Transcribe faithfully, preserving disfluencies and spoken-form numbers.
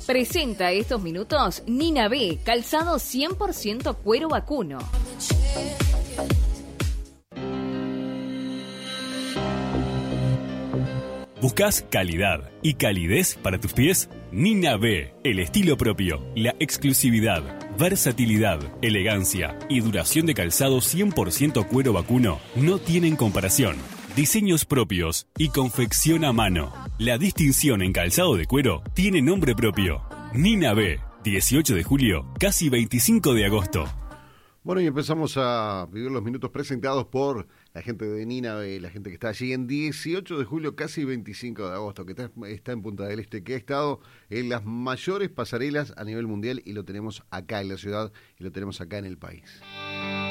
Presenta estos minutos Nina B, calzado cien por ciento cuero vacuno. ¿Buscas calidad y calidez para tus pies? Nina B, el estilo propio, la exclusividad, versatilidad, elegancia y duración de calzado cien por ciento cuero vacuno no tienen comparación. Diseños propios y confección a mano. La distinción en calzado de cuero tiene nombre propio. Nina B, dieciocho de julio, casi veinticinco de agosto. Bueno, y empezamos a vivir los minutos presentados por la gente de Nina B, la gente que está allí en dieciocho de julio, casi veinticinco de agosto, que está, está en Punta del Este, que ha estado en las mayores pasarelas a nivel mundial y lo tenemos acá en la ciudad y lo tenemos acá en el país.